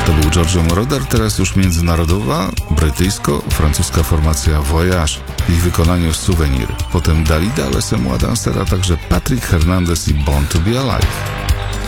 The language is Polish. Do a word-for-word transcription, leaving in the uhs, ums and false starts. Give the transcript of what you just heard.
To był Giorgio Moroder, teraz już międzynarodowa, brytyjsko-francuska formacja Voyage. W ich wykonaniu Souvenir. Potem Dalida, Lesem Dancera, a także Patrick Hernandez i Born to be Alive.